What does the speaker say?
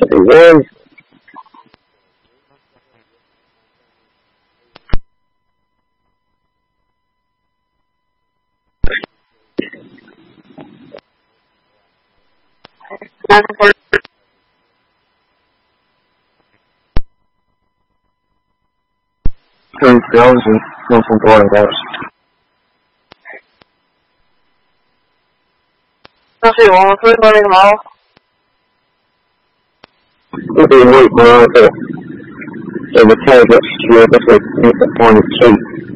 Say one. $30,000 from $40. Let's see, one more quick, let me come off. We'll be waiting on it. And the tag gets secured, that's like 8.